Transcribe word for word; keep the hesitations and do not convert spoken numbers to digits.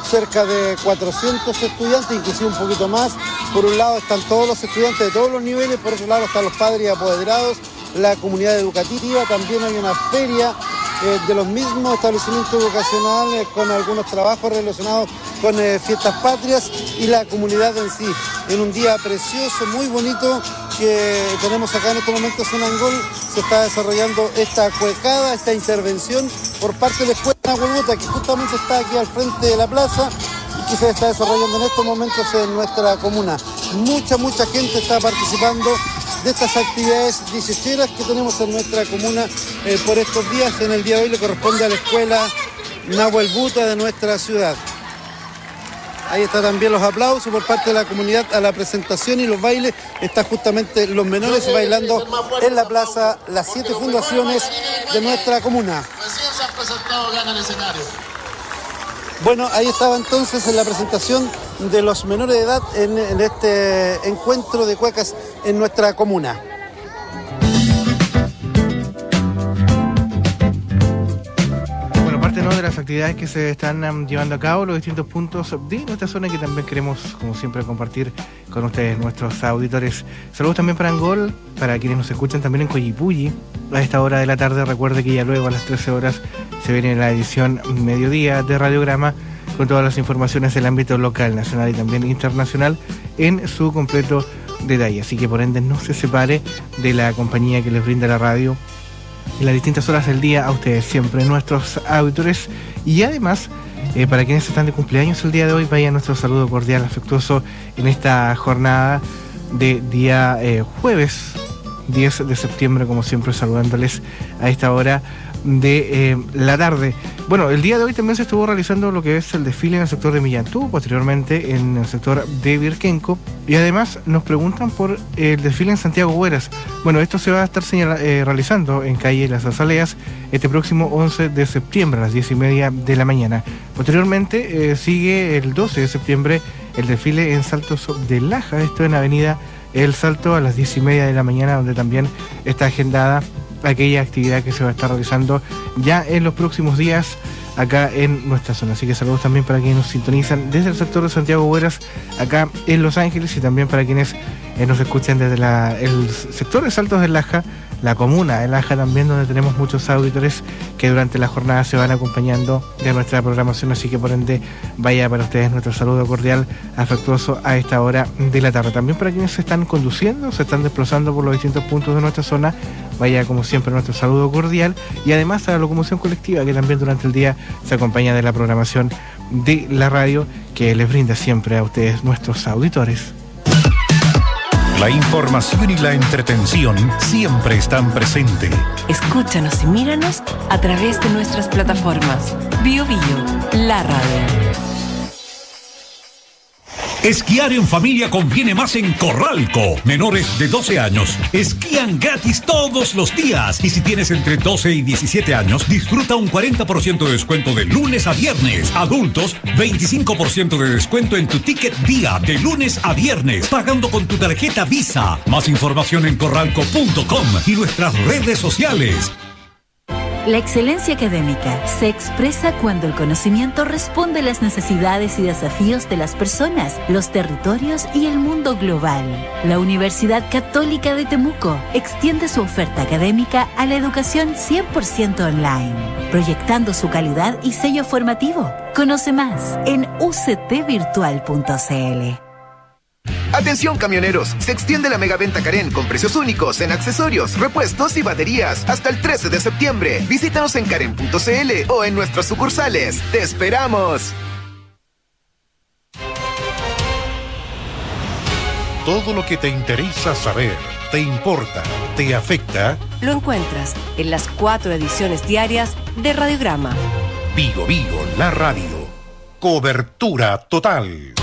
cerca de cuatrocientos estudiantes, inclusive un poquito más. Por un lado están todos los estudiantes de todos los niveles, por otro lado están los padres y apoderados, la comunidad educativa. También hay una feria eh, de los mismos establecimientos educacionales con algunos trabajos relacionados con eh, fiestas patrias y la comunidad en sí. En un día precioso, muy bonito que tenemos acá en estos momentos en Angol, se está desarrollando esta cuecada, esta intervención por parte de la Escuela Nahuelbuta, que justamente está aquí al frente de la plaza y que se está desarrollando en estos momentos en nuestra comuna. Mucha, mucha gente está participando de estas actividades dieciocheras que tenemos en nuestra comuna eh, por estos días. En el día de hoy le corresponde a la Escuela Nahuelbuta de nuestra ciudad. Ahí están también los aplausos por parte de la comunidad a la presentación y los bailes. Están justamente los menores bailando en la plaza Las Siete Fundaciones de nuestra comuna. Bueno, ahí estaba entonces en la presentación de los menores de edad en, en este encuentro de cuecas en nuestra comuna. De las actividades que se están um, llevando a cabo, los distintos puntos de nuestra zona que también queremos, como siempre, compartir con ustedes, nuestros auditores. Saludos también para Angol, para quienes nos escuchan también en Coyipulli. A esta hora de la tarde, recuerde que ya luego a las trece horas se viene la edición mediodía de Radiograma con todas las informaciones del ámbito local, nacional y también internacional en su completo detalle. Así que por ende no se separe de la compañía que les brinda la radio en las distintas horas del día a ustedes, siempre nuestros auditores. Y además, eh, para quienes están de cumpleaños el día de hoy, vaya nuestro saludo cordial, afectuoso en esta jornada de día eh, jueves diez de septiembre, como siempre saludándoles a esta hora de eh, la tarde. Bueno, el día de hoy también se estuvo realizando lo que es el desfile en el sector de Millantú, posteriormente en el sector de Virquenco, y además nos preguntan por el desfile en Santiago Hueras. Bueno, esto se va a estar señala, eh, realizando en calle Las Azaleas este próximo once de septiembre a las diez y media de la mañana. Posteriormente eh, sigue el doce de septiembre el desfile en Saltos de Laja, esto en avenida El Salto a las diez y media de la mañana, donde también está agendada aquella actividad que se va a estar realizando ya en los próximos días acá en nuestra zona. Así que saludos también para quienes nos sintonizan desde el sector de Santiago Hueras, acá en Los Ángeles, y también para quienes eh, nos escuchan desde la, el sector de Saltos del Laja, la comuna de Laja también, donde tenemos muchos auditores que durante la jornada se van acompañando de nuestra programación. Así que por ende vaya para ustedes nuestro saludo cordial, afectuoso a esta hora de la tarde. También para quienes se están conduciendo, se están desplazando por los distintos puntos de nuestra zona, vaya como siempre nuestro saludo cordial, y además a la locomoción colectiva que también durante el día se acompaña de la programación de la radio que les brinda siempre a ustedes nuestros auditores. La información y la entretención siempre están presentes. Escúchanos y míranos a través de nuestras plataformas. Bio Bio, la radio. Esquiar en familia conviene más en Corralco. Menores de doce años esquían gratis todos los días. Y si tienes entre doce y diecisiete años, disfruta un cuarenta por ciento de descuento de lunes a viernes. Adultos, veinticinco por ciento de descuento en tu ticket día de lunes a viernes, pagando con tu tarjeta Visa. Más información en corralco punto com y nuestras redes sociales. La excelencia académica se expresa cuando el conocimiento responde a las necesidades y desafíos de las personas, los territorios y el mundo global. La Universidad Católica de Temuco extiende su oferta académica a la educación cien por ciento online, proyectando su calidad y sello formativo. Conoce más en u c t virtual punto c l. Atención camioneros, se extiende la megaventa Karen con precios únicos en accesorios, repuestos y baterías hasta el trece de septiembre. Visítanos en karen punto c l o en nuestras sucursales. ¡Te esperamos! Todo lo que te interesa saber, te importa, te afecta, lo encuentras en las cuatro ediciones diarias de Radiograma. Vigo Vigo, la radio. Cobertura total.